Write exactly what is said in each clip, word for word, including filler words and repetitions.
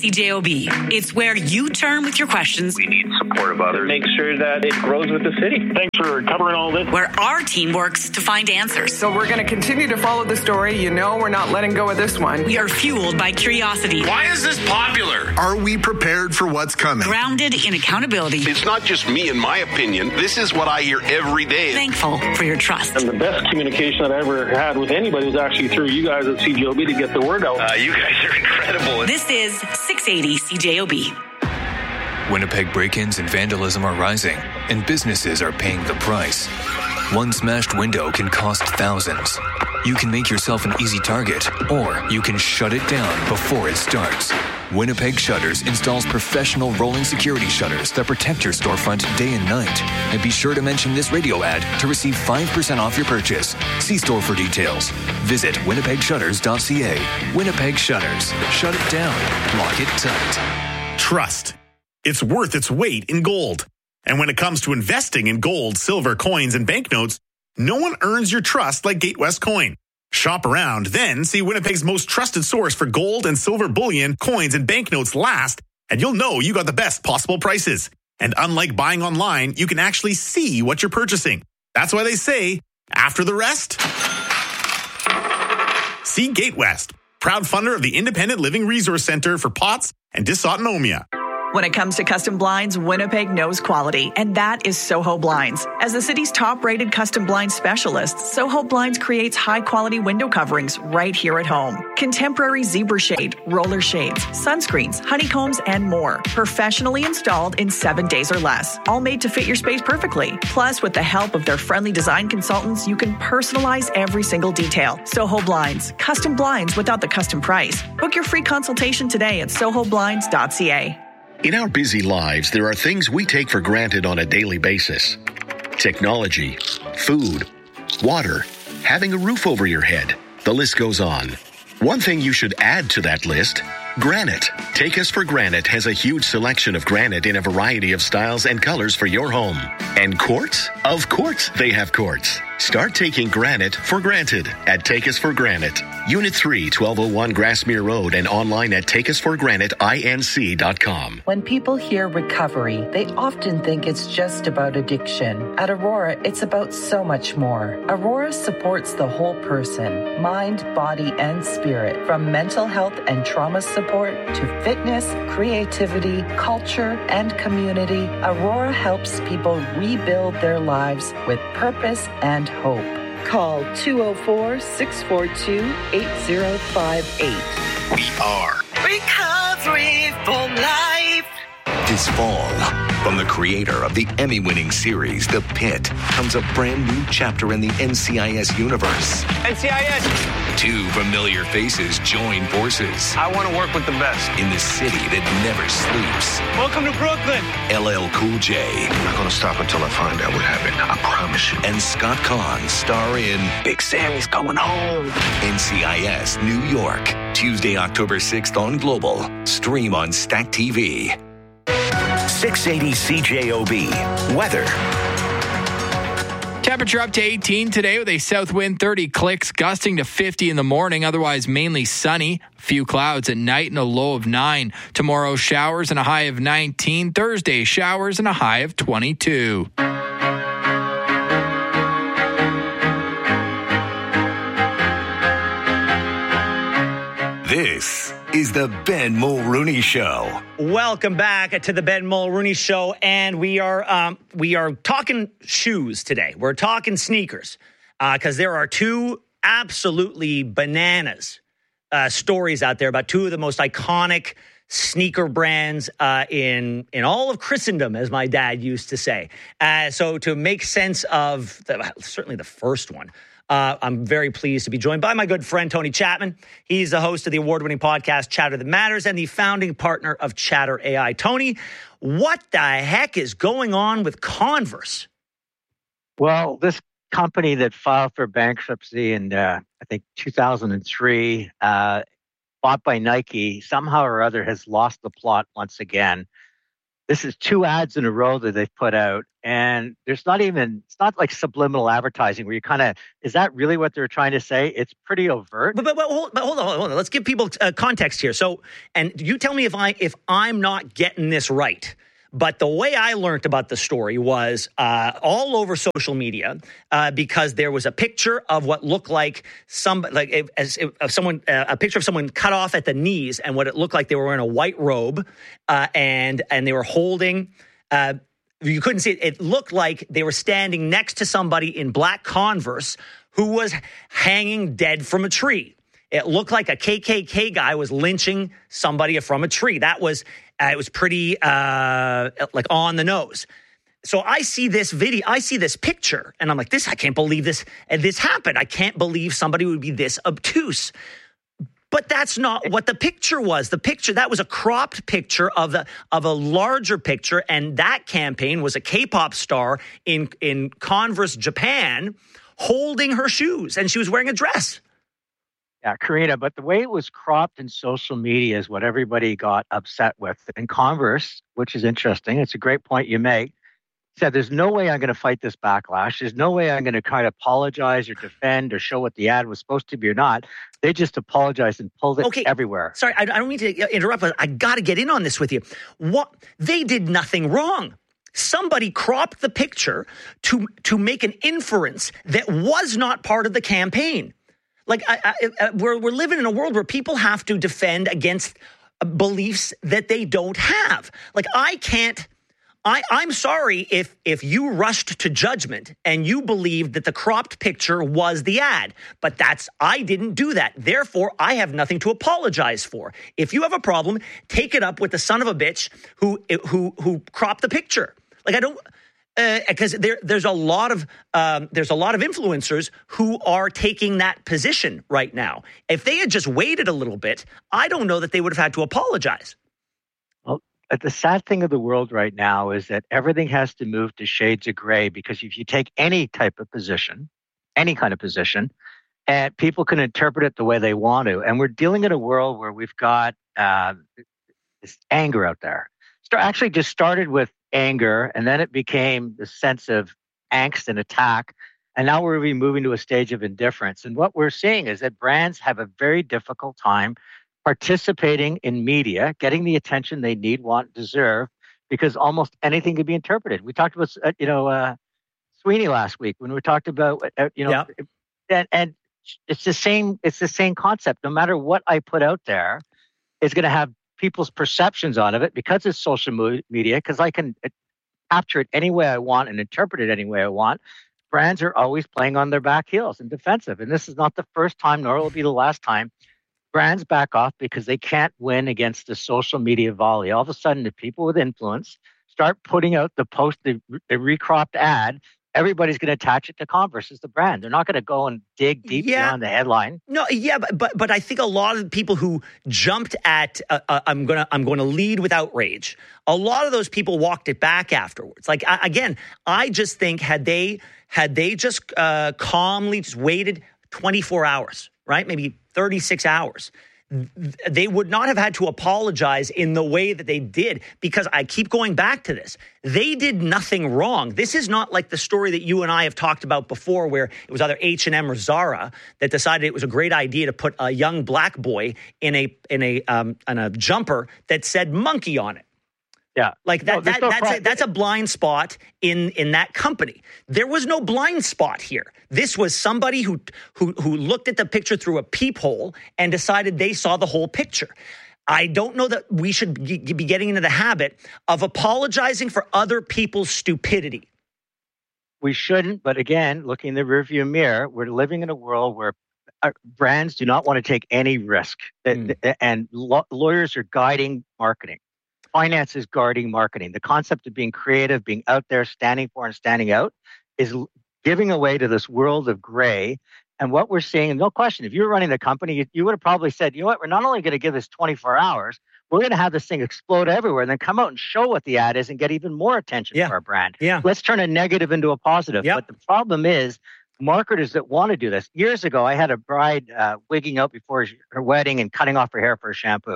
C J O B. It's where you turn with your questions. We need support of others. Make sure that it grows with the city. Thanks for covering all this. Where our team works to find answers. So we're going to continue to follow the story. You know we're not letting go of this one. We are fueled by curiosity. Why is this popular? Are we prepared for what's coming? Grounded in accountability. It's not just me and my opinion. This is what I hear every day. Thankful for your trust. And the best communication that I ever had with anybody was actually through you guys at C J O B to get the word out. Uh, you guys are incredible. This is six eighty C J O B. Winnipeg break-ins and vandalism are rising, and businesses are paying the price. One smashed window can cost thousands. You can make yourself an easy target, or you can shut it down before it starts. Winnipeg Shutters installs professional rolling security shutters that protect your storefront day and night. And be sure to mention this radio ad to receive five percent off your purchase. See store for details. Visit winnipeg shutters dot c a. Winnipeg Shutters. Shut it down. Lock it tight. Trust. It's worth its weight in gold. And when it comes to investing in gold, silver, coins, and banknotes, no one earns your trust like Gatewest Coin. Shop around, then see Winnipeg's most trusted source for gold and silver bullion, coins, and banknotes last, and you'll know you got the best possible prices. And unlike buying online, you can actually see what you're purchasing. That's why they say, after the rest, see Gatewest, proud funder of the Independent Living Resource Center for P O T S and Dysautonomia. When it comes to custom blinds, Winnipeg knows quality, and that is Soho Blinds. As the city's top-rated custom blind specialist, Soho Blinds creates high-quality window coverings right here at home. Contemporary zebra shade, roller shades, sunscreens, honeycombs, and more. Professionally installed in seven days or less. All made to fit your space perfectly. Plus, with the help of their friendly design consultants, you can personalize every single detail. Soho Blinds. Custom blinds without the custom price. Book your free consultation today at soho blinds dot c a. In our busy lives, there are things we take for granted on a daily basis. Technology, food, water, having a roof over your head. The list goes on. One thing you should add to that list, granite. Take Us for Granite has a huge selection of granite in a variety of styles and colors for your home. And quartz? Of course they have quartz. Start taking granite for granted at Take Us for Granite. Unit three, twelve oh one Grassmere Road, and online at take us for granite inc dot com. When people hear recovery, they often think it's just about addiction. At Aurora, it's about so much more. Aurora supports the whole person, mind, body, and spirit. From mental health and trauma support to fitness, creativity, culture, and community, Aurora helps people rebuild their lives with purpose and hope. Call two oh four, six four two, eight oh five eight. We are Recovery for Life. This fall, from the creator of the Emmy-winning series The Pit, comes a brand new chapter in the N C I S universe. N C I S! Two familiar faces join forces. I want to work with the best. In the city that never sleeps. Welcome to Brooklyn. L L Cool J. I'm not going to stop until I find out what happened. I promise you. And Scott Kahn star in Big Sammy's Coming Home. N C I S New York. Tuesday, October sixth on Global. Stream on Stack T V. six eighty C J O B. Weather. Temperature up to eighteen today with a south wind thirty clicks, gusting to fifty in the morning. Otherwise mainly sunny. A few clouds at night and a low of nine. Tomorrow showers and a high of nineteen. Thursday showers and a high of twenty-two. This is the Ben Mulrooney Show. Welcome back to the Ben Mulrooney Show, and we are um, we are talking shoes today. We're talking sneakers because uh, there are two absolutely bananas uh, stories out there about two of the most iconic sneaker brands uh, in in all of Christendom, as my dad used to say. Uh, so to make sense of the, certainly the first one. Uh, I'm very pleased to be joined by my good friend, Tony Chapman. He's the host of the award-winning podcast, Chatter That Matters, and the founding partner of Chatter A I. Tony, what the heck is going on with Converse? Well, this company that filed for bankruptcy in, uh, I think, two thousand three, uh, bought by Nike, somehow or other has lost the plot once again. this is two ads in a row that they've put out, and there's not even, it's not like subliminal advertising where you kind of, is that really what they're trying to say? It's pretty overt. But, but, but, hold, but hold on, hold on. Let's give people uh, context here. So, and you tell me if I if I'm not getting this right. But the way I learned about the story was uh, all over social media uh, because there was a picture of what looked like some like if, as if, of someone uh, a picture of someone cut off at the knees, and what it looked like they were wearing a white robe uh, and and they were holding. Uh, you couldn't see it. It looked like they were standing next to somebody in black Converse who was hanging dead from a tree. It looked like a K K K guy was lynching somebody from a tree. That was. Uh, it was pretty uh, like on the nose. So I see this video, I see this picture, and I'm like, "This, I can't believe this. And this happened. I can't believe somebody would be this obtuse." But that's not what the picture was. The picture that was a cropped picture of the of a larger picture, and that campaign was a K-pop star in in Converse, Japan, holding her shoes, and she was wearing a dress. Yeah, Karina, but the way it was cropped in social media is what everybody got upset with. And Converse, which is interesting, it's a great point you make, said there's no way I'm going to fight this backlash. There's no way I'm going to kind of apologize or defend or show what the ad was supposed to be or not. They just apologized and pulled it okay. everywhere. Sorry, I, I don't mean to interrupt, but I got to get in on this with you. What they did nothing wrong. Somebody cropped the picture to to make an inference that was not part of the campaign. Like, I, I, we're we're living in a world where people have to defend against beliefs that they don't have. Like, I can't, I, I'm sorry if if you rushed to judgment and you believed that the cropped picture was the ad, but that's, I didn't do that. Therefore, I have nothing to apologize for. If you have a problem, take it up with the son of a bitch who who who cropped the picture. Like, I don't... Because uh, there, there's a lot of um, there's a lot of influencers who are taking that position right now. If they had just waited a little bit, I don't know that they would have had to apologize. Well, the sad thing of the world right now is that everything has to move to shades of gray, because if you take any type of position, any kind of position, and people can interpret it the way they want to, and we're dealing in a world where we've got uh, this anger out there. So actually, just started with anger, and then it became the sense of angst and attack, and now we're really moving to a stage of indifference. And what we're seeing is that brands have a very difficult time participating in media, getting the attention they need, want, deserve, because almost anything could be interpreted. We talked about, uh, you know, uh, Sweeney last week when we talked about, uh, you know, yeah. and, and it's the same. It's the same concept. No matter what I put out there, it's going to have people's perceptions on of it because it's social media, because I can capture it any way I want and interpret it any way I want. Brands are always playing on their back heels and defensive. And this is not the first time, nor will it be the last time. Brands back off because they can't win against the social media volley. All of a sudden, the people with influence start putting out the post, the, the recropped ad. Everybody's going to attach it to Converse as the brand. They're not going to go and dig deep yeah. beyond the headline. No, yeah, but, but but I think a lot of the people who jumped at uh, uh, I'm gonna I'm going to lead with outrage. A lot of those people walked it back afterwards. Like I, again, I just think had they had they just uh, calmly just waited twenty-four hours, right? Maybe thirty-six hours. They would not have had to apologize in the way that they did, because I keep going back to this. They did nothing wrong. This is not like the story that you and I have talked about before, where it was either H and M or Zara that decided it was a great idea to put a young black boy in a in a um, in a jumper that said monkey on it. Yeah, like that. No, that no that's pro- a, that's a blind spot in in that company. There was no blind spot here. This was somebody who who who looked at the picture through a peephole and decided they saw the whole picture. I don't know that we should be getting into the habit of apologizing for other people's stupidity. We shouldn't, but again, looking in the rearview mirror, we're living in a world where brands do not want to take any risk, mm. and lawyers are guiding marketing. Finance is guarding marketing. The concept of being creative, being out there, standing for and standing out is giving away to this world of gray. And what we're seeing, and no question, if you were running the company, you, you would have probably said, you know what, we're not only going to give this twenty-four hours, we're going to have this thing explode everywhere and then come out and show what the ad is and get even more attention yeah. for our brand. Yeah. Let's turn a negative into a positive. Yep. But the problem is marketers that want to do this. Years ago, I had a bride uh, wigging out before her wedding and cutting off her hair for a shampoo.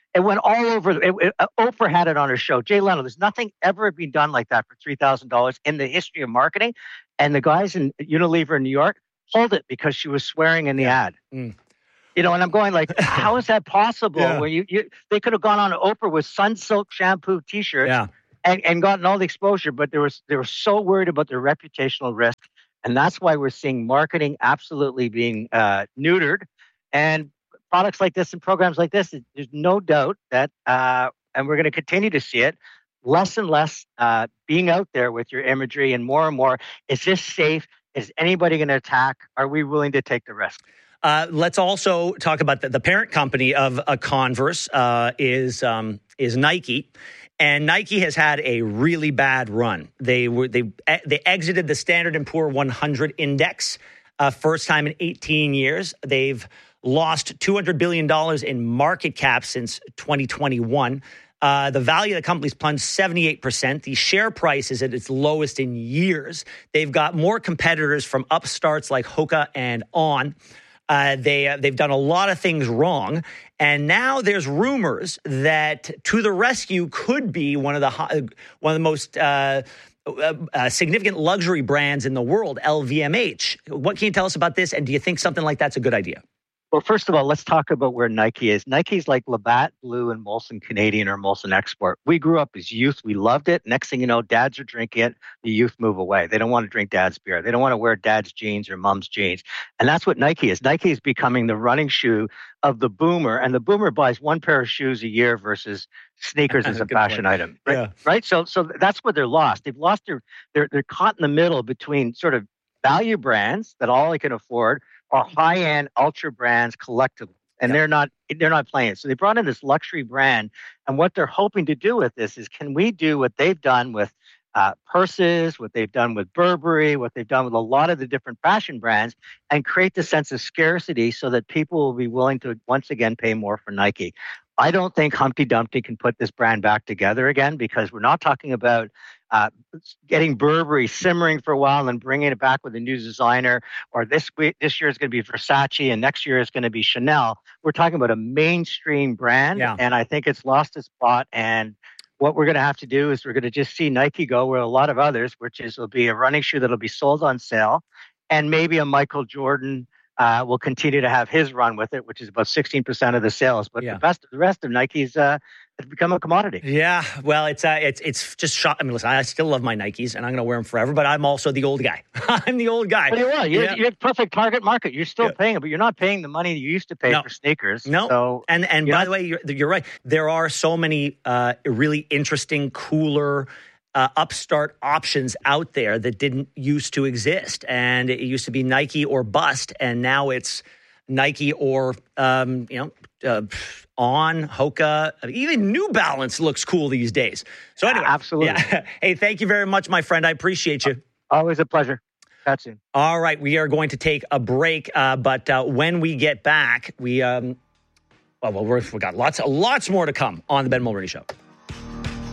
It went all over. It, it, uh, Oprah had it on her show. Jay Leno. There's nothing ever been done like that for three thousand dollars in the history of marketing. And the guys in Unilever in New York pulled it because she was swearing in the yeah. ad. Mm. You know, and I'm going like, how is that possible? Yeah. Where you, you they could have gone on Oprah with Sunsilk shampoo T-shirts yeah. and, and gotten all the exposure, but there was they were so worried about their reputational risk, and that's why we're seeing marketing absolutely being uh, neutered. And products like this and programs like this, there's no doubt that, uh, and we're going to continue to see it, less and less uh, being out there with your imagery, and more and more, is this safe? Is anybody going to attack? Are we willing to take the risk? Uh, let's also talk about the, the parent company of uh, Converse uh, is um, is Nike, and Nike has had a really bad run. They were they they exited the Standard and Poor one hundred index, uh, first time in eighteen years. They've lost two hundred billion dollars in market cap since twenty twenty-one. Uh, the value of the company's plunged seventy-eight percent. The share price is at its lowest in years. They've got more competitors from upstarts like Hoka and On. Uh, they, uh, they've done a lot of things wrong. And now there's rumors that To the Rescue could be one of the one of the most uh, uh, uh, significant luxury brands in the world, L V M H. What can you tell us about this? And do you think something like that's a good idea? Well, first of all, let's talk about where Nike is. Nike's like Labatt Blue and Molson Canadian or Molson Export. We grew up as youth. We loved it. Next thing you know, dads are drinking it. The youth move away. They don't want to drink dad's beer. They don't want to wear dad's jeans or mom's jeans. And that's what Nike is. Nike is becoming the running shoe of the boomer. And the boomer buys one pair of shoes a year versus sneakers as a fashion point. item. Right? Yeah. Right? So so that's where they're lost. They've lost their, they're, they're caught in the middle between sort of value brands that all they can afford or high-end ultra brands collectively, and yep. they're not they're not playing it. So they brought in this luxury brand, and what they're hoping to do with this is, can we do what they've done with uh, purses, what they've done with Burberry, what they've done with a lot of the different fashion brands, and create the sense of scarcity so that people will be willing to once again pay more for Nike. I don't think Humpty Dumpty can put this brand back together again, because we're not talking about uh, getting Burberry simmering for a while and then bringing it back with a new designer, or this this year is going to be Versace and next year is going to be Chanel. We're talking about a mainstream brand, yeah. and I think it's lost its spot. And what we're going to have to do is we're going to just see Nike go where a lot of others, which is it'll be a running shoe that'll be sold on sale, and maybe a Michael Jordan Uh, will continue to have his run with it, which is about sixteen percent of the sales. But yeah. the best, the rest of Nike's uh, has become a commodity. Yeah, well, it's uh, it's it's just shot. I mean, listen, I still love my Nikes, and I'm going to wear them forever. But I'm also the old guy. I'm the old guy. But you are. You're, yeah. you're perfect target market. You're still yeah. paying it, but you're not paying the money you used to pay no. for sneakers. No. So, and and by not, the way, you're, you're right. There are so many uh, really interesting, cooler. Uh, upstart options out there that didn't used to exist. And it used to be Nike or bust. And now it's Nike or, um, you know, uh, On, Hoka, even New Balance looks cool these days. So anyway. Yeah, absolutely. Yeah. Hey, thank you very much, my friend. I appreciate you. Always a pleasure. Chat soon. All right. We are going to take a break. Uh, but uh, when we get back, we, um, well, well we're, we've got lots, lots more to come on the Ben Mulroney Show.